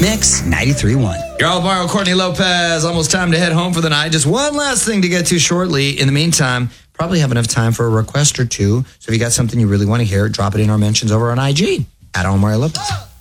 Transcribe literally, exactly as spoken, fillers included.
Mix ninety-three point one. You're Alvaro Courtney Lopez. Almost time to head home for the night. Just one last thing to get to shortly. In the meantime, probably have enough time for a request or two. So if you got something you really want to hear, drop it in our mentions over on I G at Alvaro Lopez.